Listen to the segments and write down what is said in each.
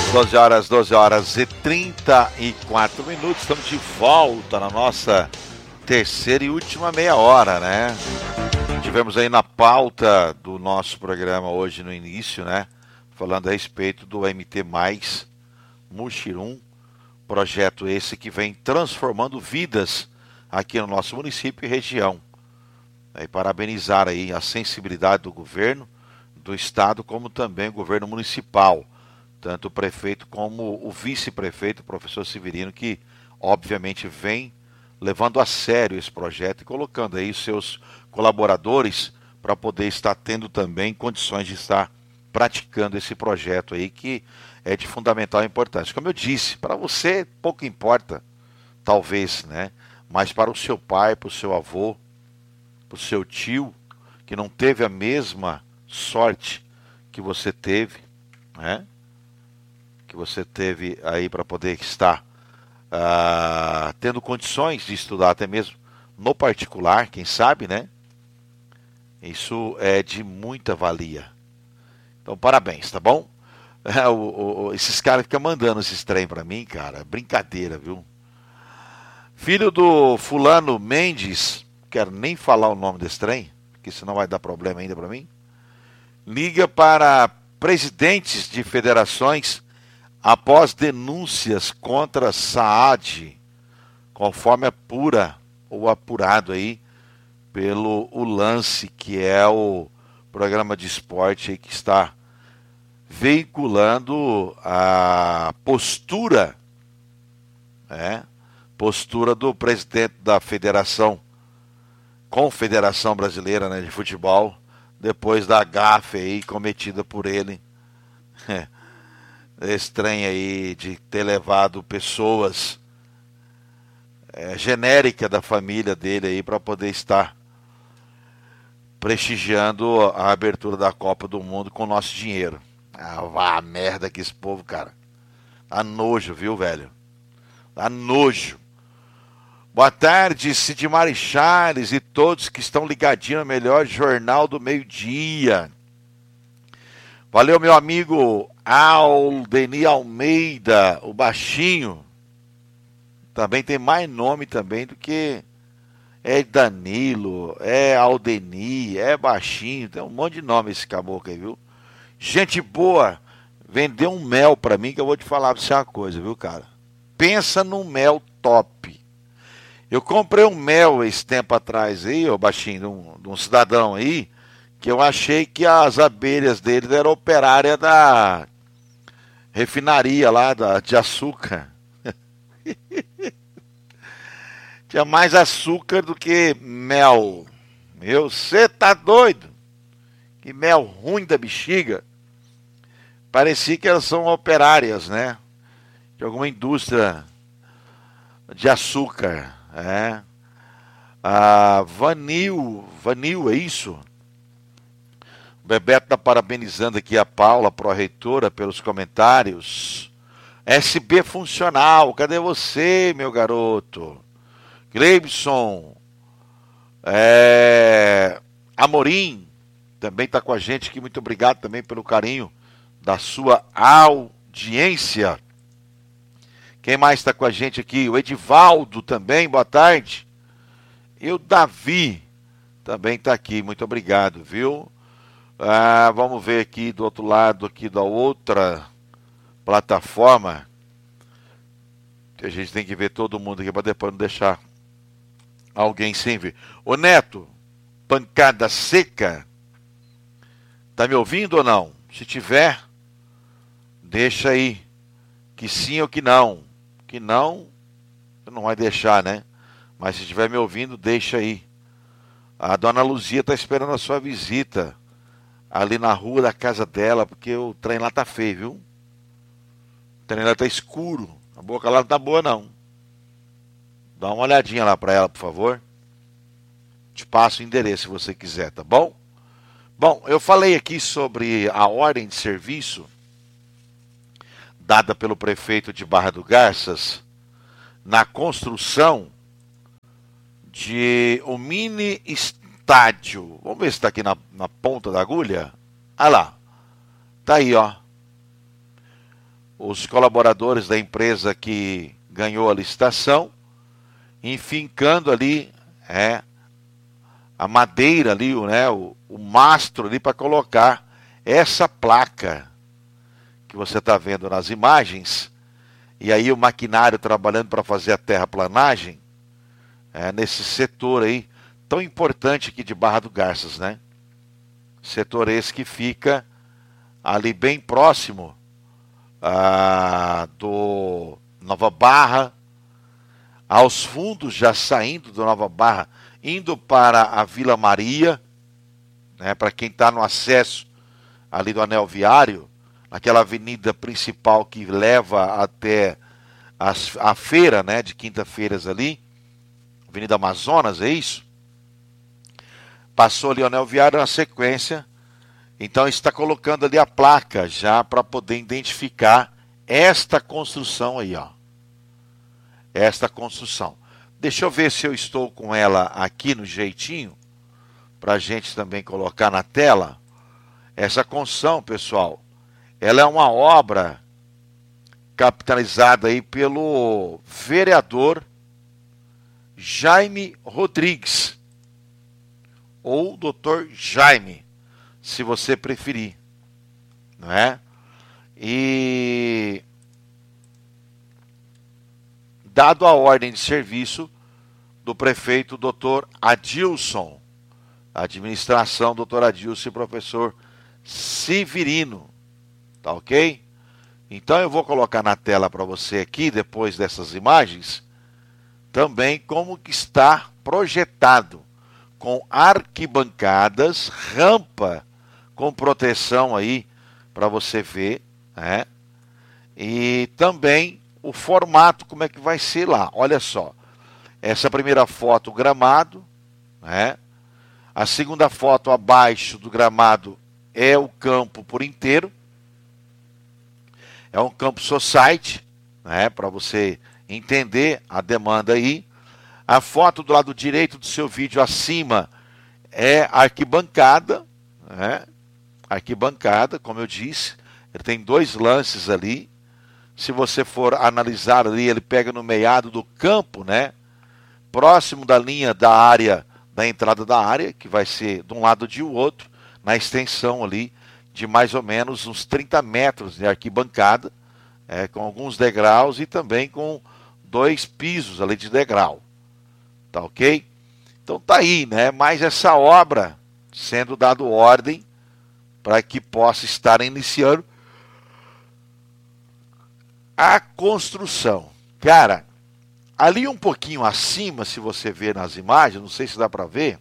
12 horas e 34 minutos. Estamos de volta na nossa terceira e última meia hora, né? Tivemos aí na pauta do nosso programa hoje no início, né? Falando a respeito do MT+, Muxirum, projeto esse que vem transformando vidas aqui no nosso município e região. E parabenizar aí a sensibilidade do governo, do estado, como também o governo municipal. Tanto o prefeito como o vice-prefeito, o professor Severino, que obviamente vem levando a sério esse projeto e colocando aí os seus colaboradores para poder estar tendo também condições de estar praticando esse projeto aí, que é de fundamental importância. Como eu disse, para você pouco importa, talvez, né? Mas para o seu pai, para o seu avô, para o seu tio, que não teve a mesma sorte que você teve, né? Que você teve aí para poder estar tendo condições de estudar até mesmo no particular, quem sabe, né? Isso é de muita valia. Então, parabéns, tá bom? Esses caras ficam mandando esses trem para mim, cara, brincadeira, viu? Filho do fulano Mendes, quero nem falar o nome desse trem, porque senão vai dar problema ainda para mim. Liga para presidentes de federações após denúncias contra Saad, conforme apurado aí pelo o Lance, que é o programa de esporte aí que está veiculando a postura do presidente da Confederação Brasileira, né, de Futebol, depois da gafe aí cometida por ele. Esse trem aí de ter levado pessoas genéricas da família dele aí para poder estar prestigiando a abertura da Copa do Mundo com o nosso dinheiro. Vá merda que esse povo, cara. Dá nojo, viu, velho? Dá nojo. Boa tarde, Sidmar Charles e todos que estão ligadinhos no melhor jornal do meio-dia. Valeu, meu amigo Aldeni Almeida, o baixinho. Também tem mais nome também do que Danilo, Aldeni, baixinho. Tem um monte de nome esse caboclo aí, viu? Gente boa, vendeu um mel pra mim que eu vou te falar pra você uma coisa, viu, cara? Pensa num mel top. Eu comprei um mel esse tempo atrás aí, baixinho, de um cidadão aí, que eu achei que as abelhas dele eram operária da refinaria lá de açúcar. Tinha mais açúcar do que mel. Você tá doido? Que mel ruim da bexiga. Parecia que elas são operárias, né? De alguma indústria de açúcar. Vanil, é isso? O Bebeto está parabenizando aqui a Paula, pró-reitora, pelos comentários. SB funcional, cadê você, meu garoto? Gleibson, Amorim, também está com a gente aqui. Muito obrigado também pelo carinho da sua audiência. Quem mais está com a gente aqui? O Edivaldo também, boa tarde. E o Davi também está aqui, muito obrigado, viu? Vamos ver aqui do outro lado, aqui da outra plataforma. Que a gente tem que ver todo mundo aqui para depois não deixar alguém sem ver. Ô Neto, pancada seca. Tá me ouvindo ou não? Se tiver, deixa aí. Que sim ou que não. Que não, não vai deixar, né? Mas se estiver me ouvindo, deixa aí. A dona Luzia tá esperando a sua visita ali na rua da casa dela, porque o trem lá tá feio, viu? O trem lá tá escuro. A boca lá não tá boa, não. Dá uma olhadinha lá pra ela, por favor. Te passo o endereço se você quiser, tá bom? Bom, eu falei aqui sobre a ordem de serviço dada pelo prefeito de Barra do Garças na construção de um mini estádio. Vamos ver se está aqui na ponta da agulha. Ah lá. Tá aí, ó. os colaboradores da empresa que ganhou a licitação, enfincando ali a madeira ali, né, o mastro ali para colocar essa placa que você está vendo nas imagens, e aí o maquinário trabalhando para fazer a terraplanagem, nesse setor aí, tão importante aqui de Barra do Garças, né? Setor esse que fica ali bem próximo do Nova Barra, aos fundos já saindo do Nova Barra, indo para a Vila Maria, né, para quem está no acesso ali do Anel Viário, naquela avenida principal que leva até a feira, né, de quinta-feiras ali, Avenida Amazonas, é isso? Passou ali o Anel Viário na sequência, então está colocando ali a placa já para poder identificar esta construção aí, ó. Esta construção. Deixa eu ver se eu estou com ela aqui no jeitinho, para a gente também colocar na tela. Essa construção, pessoal, ela é uma obra capitalizada aí pelo vereador Jaime Rodrigues, ou Dr. Jaime, se você preferir, não é? E dado a ordem de serviço do prefeito Dr. Adilson, administração Dr. Adilson e professor Severino, tá ok? Então eu vou colocar na tela para você aqui, depois dessas imagens, também como que está projetado, com arquibancadas, rampa com proteção aí, para você ver, né? E também o formato, como é que vai ser lá. Olha só, essa primeira foto, o gramado, né? A segunda foto abaixo do gramado é o campo por inteiro. É um campo society, né? Para você entender a demanda aí. A foto do lado direito do seu vídeo acima é a arquibancada, né? Arquibancada, como eu disse, ele tem dois lances ali. Se você for analisar ali, ele pega no meado do campo, né? Próximo da linha da área, da entrada da área, que vai ser de um lado de o outro, na extensão ali de mais ou menos uns 30 metros de arquibancada, com alguns degraus e também com 2 pisos ali de degrau. Tá ok? Então tá aí, né? Mais essa obra sendo dado ordem para que possa estar iniciando a construção. Cara, ali um pouquinho acima, se você ver nas imagens, não sei se dá para ver,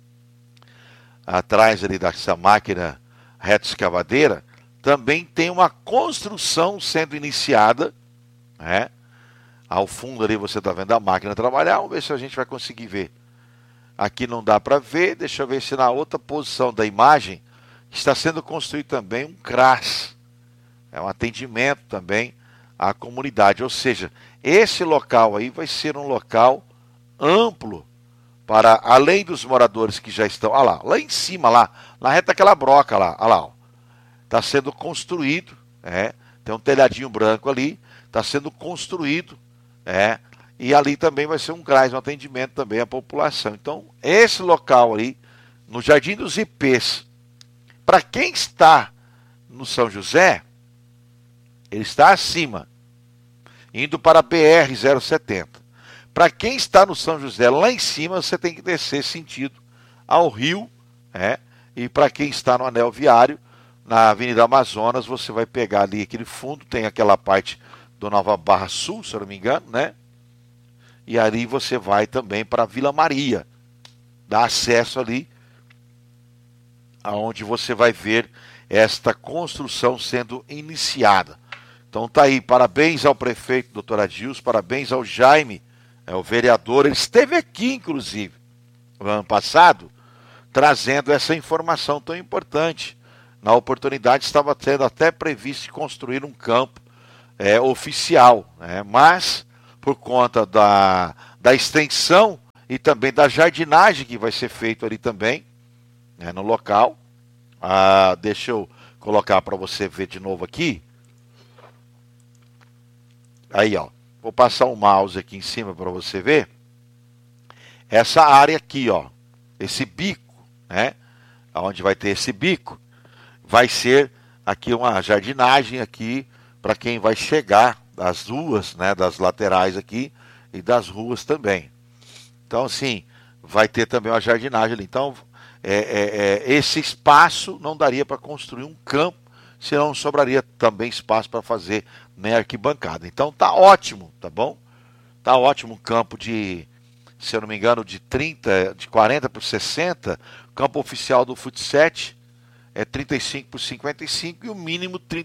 atrás ali dessa máquina retroescavadeira, também tem uma construção sendo iniciada, né? Ao fundo ali você está vendo a máquina trabalhar, vamos ver se a gente vai conseguir ver. Aqui não dá para ver, deixa eu ver se na outra posição da imagem está sendo construído também um CRAS. É um atendimento também à comunidade, ou seja, esse local aí vai ser um local amplo para, além dos moradores que já estão, olha lá em cima, lá, na reta daquela broca lá, olha lá, está sendo construído, tem um telhadinho branco ali, está sendo construído, e ali também vai ser um CRAS, um atendimento também à população. Então, esse local ali, no Jardim dos Ipês, para quem está no São José, ele está acima, indo para a BR-070. Para quem está no São José, lá em cima, você tem que descer sentido ao rio, e para quem está no Anel Viário, na Avenida Amazonas, você vai pegar ali aquele fundo, tem aquela parte do Nova Barra Sul, se eu não me engano, né? E ali você vai também para a Vila Maria, dá acesso ali, aonde você vai ver esta construção sendo iniciada. Então tá aí, parabéns ao prefeito, doutor Adilson, parabéns ao Jaime, o vereador, ele esteve aqui, inclusive, no ano passado, trazendo essa informação tão importante. Na oportunidade estava sendo até previsto construir um campo oficial, mas por conta da extensão e também da jardinagem que vai ser feito ali também, no local. Deixa eu colocar para você ver de novo aqui. Aí, ó, vou passar o mouse aqui em cima para você ver. Essa área aqui, ó, esse bico, né? Onde vai ter esse bico, vai ser aqui uma jardinagem aqui para quem vai chegar das ruas, né? Das laterais aqui e das ruas também. Então, assim, vai ter também uma jardinagem ali. Então, esse espaço não daria para construir um campo, senão sobraria também espaço para fazer nem arquibancada. Então tá ótimo, tá bom? Tá ótimo um campo de, se eu não me engano, de 40 por 60. O campo oficial do Fut7 é 35 por 55 e o mínimo